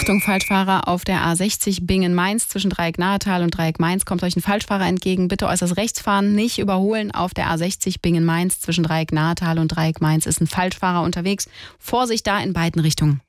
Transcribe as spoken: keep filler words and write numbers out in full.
Achtung, Falschfahrer auf der A sechzig Bingen-Mainz zwischen Dreieck Nahetal und Dreieck Mainz kommt euch ein Falschfahrer entgegen. Bitte äußerst rechts fahren, nicht überholen. Auf der A sechzig Bingen-Mainz zwischen Dreieck Nahetal und Dreieck Mainz ist ein Falschfahrer unterwegs. Vorsicht da in beiden Richtungen.